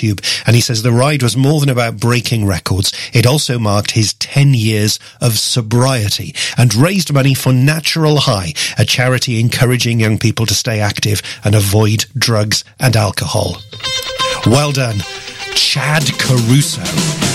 YouTube. And he says the ride was more than about breaking records. It also marked his 10 years of sobriety and raised money for Natural High, a charity encouraging young people to stay active and avoid drugs and alcohol. Well done, Chad Caruso.